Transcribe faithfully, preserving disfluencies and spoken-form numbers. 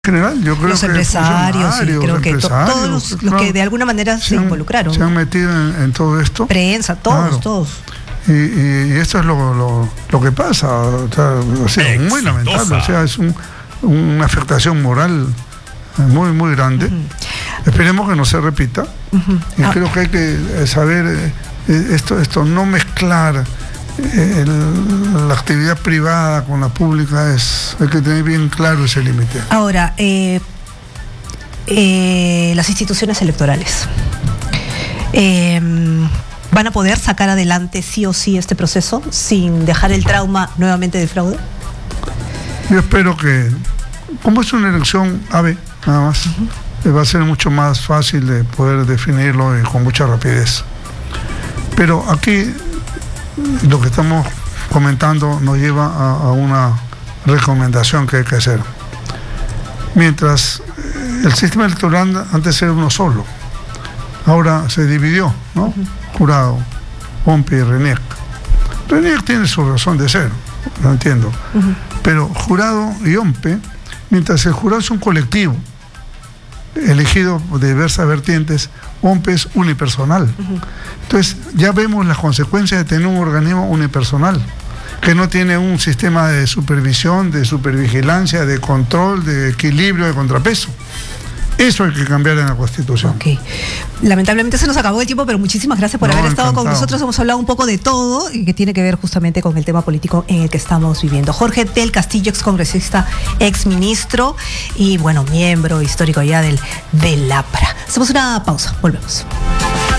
general, yo creo los que empresarios, sí, creo que to, todos los, claro, los que de alguna manera se, se han, involucraron. Se han metido en, en todo esto. Prensa, todos, claro. todos. Y, y, y esto es lo, lo, lo que pasa, o sea, o sea muy lamentable, o sea, es un, una afectación moral muy, muy grande. Uh-huh. Esperemos que no se repita. Uh-huh. Y ah. creo que hay que saber eh, esto, esto, no mezclar El, la actividad privada con la pública, es hay que tener bien claro ese límite. Ahora, eh, eh, las instituciones electorales eh, ¿van a poder sacar adelante sí o sí este proceso sin dejar el trauma nuevamente de fraude? Yo espero que, como es una elección A B, nada más, uh-huh. va a ser mucho más fácil de poder definirlo y con mucha rapidez. Pero aquí lo que estamos comentando nos lleva a, a una recomendación que hay que hacer. Mientras el sistema electoral antes era uno solo, ahora se dividió, ¿no? Uh-huh. Jurado, OMPE y RENIEC. RENIEC tiene su razón de ser, lo entiendo. Uh-huh. Pero jurado y OMPE, mientras el jurado es un colectivo elegido de diversas vertientes, OMPE es unipersonal. Uh-huh. Entonces ya vemos las consecuencias de tener un organismo unipersonal, que no tiene un sistema de supervisión, de supervigilancia, de control, de equilibrio, de contrapeso. Eso hay que cambiar en la Constitución. Okay. Lamentablemente se nos acabó el tiempo, pero muchísimas gracias por no, haber estado encantado. Con nosotros. Hemos hablado un poco de todo y que tiene que ver justamente con el tema político en el que estamos viviendo. Jorge del Castillo, excongresista, exministro y, bueno, miembro histórico ya del, del APRA. Hacemos una pausa, volvemos.